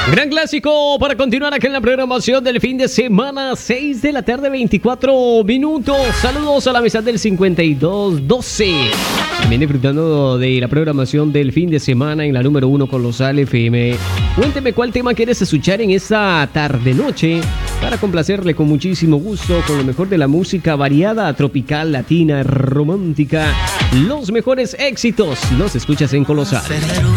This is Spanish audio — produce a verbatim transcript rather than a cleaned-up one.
Gran clásico para continuar aquí en la programación del fin de semana, seis de la tarde, veinticuatro minutos. Saludos a la mesa del cincuenta y dos doce. También disfrutando de la programación del fin de semana en la número uno Colosal F M. Cuénteme cuál tema quieres escuchar en esta tarde-noche para complacerle con muchísimo gusto con lo mejor de la música variada, tropical, latina, romántica. Los mejores éxitos los escuchas en Colosal.